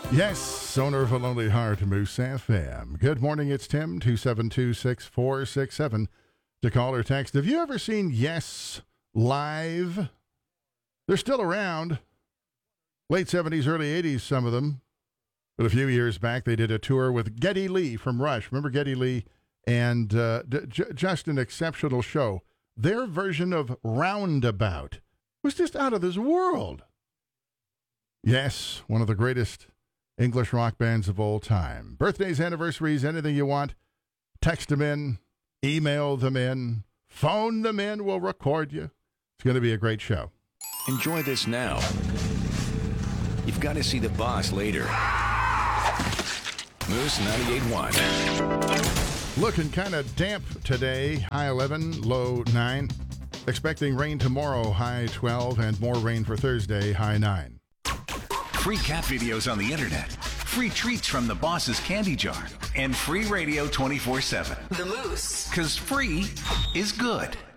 Yes, owner of a lonely heart, Moose FM. Good morning, it's Tim, 272-6467 to call or text. Have you ever seen Yes live? They're still around. Late 70s, early 80s, some of them. But a few years back, they did a tour with Geddy Lee from Rush. Remember Geddy Lee? And just an exceptional show. Their version of Roundabout was just out of this world. Yes, one of the greatest English rock bands of all time. Birthdays, anniversaries, anything you want. Text them in, email them in, phone them in. We'll record you. It's going to be a great show. Enjoy this now. You've got to see the boss later. Moose 98.1. Looking kind of damp today. High 11, low 9. Expecting rain tomorrow, high 12, and more rain for Thursday, high 9. Free cat videos on the internet, free treats from the boss's candy jar, and free radio 24/7. The Moose. 'Cause free is good.